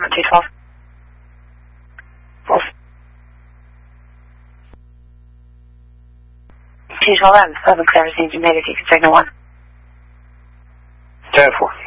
212. False. 212M, urban clear received in negative, signal 1. 10-4.